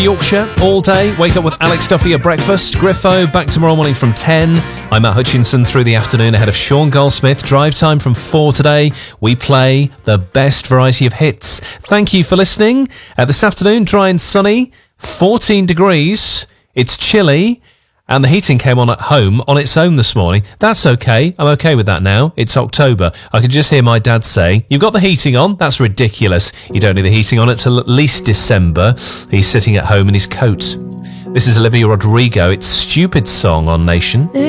Yorkshire all day. Wake up with Alex Duffy at breakfast. Griffo back tomorrow morning from 10. I'm Matt Hutchinson through the afternoon ahead of Sean Goldsmith. Drive time from 4 today. We play the best variety of hits. Thank you for listening. This afternoon, dry and sunny, 14 degrees. It's chilly. And the heating came on at home on its own this morning. That's okay. I'm okay with that now. It's October. I could just hear my dad say, "You've got the heating on? That's ridiculous. You don't need the heating on until at least December." He's sitting at home in his coat. This is Olivia Rodrigo. It's Stupid Song on Nation.